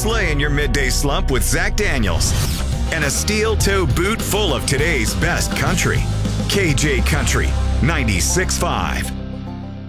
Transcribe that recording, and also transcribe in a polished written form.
slay in your midday slump with Zach Daniels. And a steel toe boot full of today's best country. KJ Country 96.5.